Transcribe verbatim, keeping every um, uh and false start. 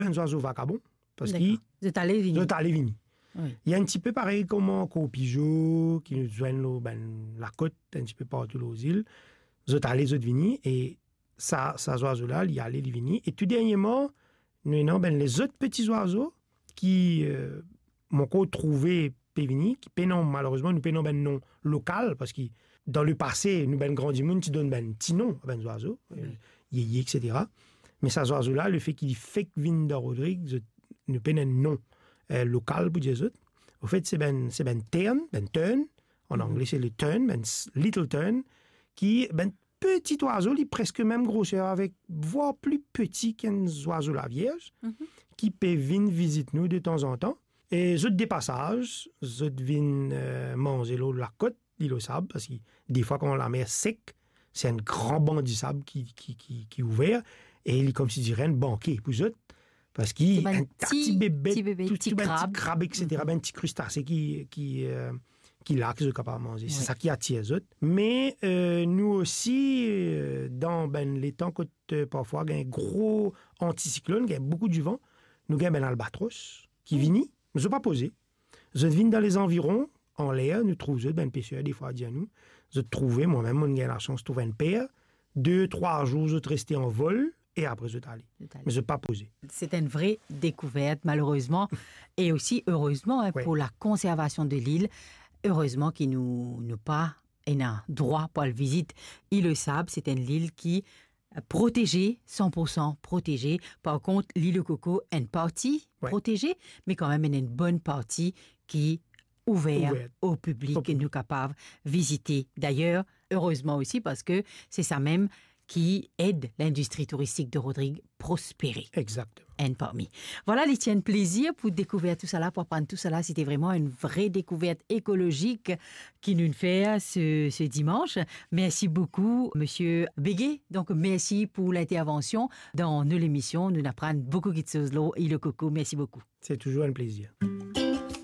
un oiseau vagabond, parce D'accord. qu'ils Vous êtes allé venir. sont allés venir. Oui. Il y a un petit peu pareil comme au Pigeot, qui nous joignent ben, la côte, un petit peu partout aux îles. Ils sont allés, ils sont venus, et ça, ça oiseau-là, il y allait, il venir. Et tout dernièrement, nous avons ben, les autres petits oiseaux qui euh, m'ont trouvé pévini, qui pénont malheureusement, nous pénons ben nom local, parce que dans le passé, nous ben grand monde qui donne ben petit nom à ben oiseaux, oui. Yéyé, et cetera. Mais ça oiseau-là, le fait qu'il fait que vienne de Rodrigue, nous pénons un nom euh, local pour dire autres. Au fait, c'est ben c'est ben tern, ben tern, en mm-hmm. anglais c'est le tern, ben little tern, qui ben petit oiseau, il est presque même grosseur, avec voire plus petit qu'un oiseau la vierge, mm-hmm. qui peut venir visiter nous de temps en temps. Et zut des passages, zut viennent euh, manger l'eau de la côte, l'île au sable, parce que des fois quand la mer est sec, c'est un grand banc de sable qui, qui, qui, qui est ouvert, et il est comme si dirait un banquet pour eux, parce qu'il y a un petit bébé, petit bébé, tout, petit tout crabe, un petit crabe, et cetera, mm-hmm. un petit crustacé qui, qui, euh, qui là, qu'ils sont capables de manger. Oui. C'est ça qui attire eux. Mais euh, nous aussi, euh, dans ben, les temps que euh, parfois, il y a un gros anticyclone, il y a beaucoup de vent, nous avons un albatros qui mm. vient. Nous ne sommes pas posés. Je viens dans les environs, en l'air, nous trouvons ben pêcheurs, des fois, à dire nous. Je trouvais, moi-même, on a la chance de trouver une paire. Deux, trois jours, je restais en vol, et après, je suis allé. Mais je ne suis pas posé. C'est une vraie découverte, malheureusement, et aussi, heureusement, hein, ouais. pour la conservation de l'île. Heureusement qu'il nous, nous pas un droit pour la visite. Île au Sable, c'est une île qui protégée, cent pour cent protégée. Par contre, l'île au Coco, une partie ouais. protégée, mais quand même une bonne partie qui est ouverte Ouvert. au public et nous capables de visiter. D'ailleurs, heureusement aussi parce que c'est ça même qui aide l'industrie touristique de Rodrigue prospérer. Exactement. Un parmi. Voilà, les tiens plaisir pour découvrir tout ça là, pour prendre tout ça là. C'était vraiment une vraie découverte écologique qui nous fait ce, ce dimanche. Merci beaucoup, Monsieur Béguet. Donc, merci pour l'intervention dans nos émissions. Nous apprenons beaucoup de choses là. Et le coco, merci beaucoup. C'est toujours un plaisir.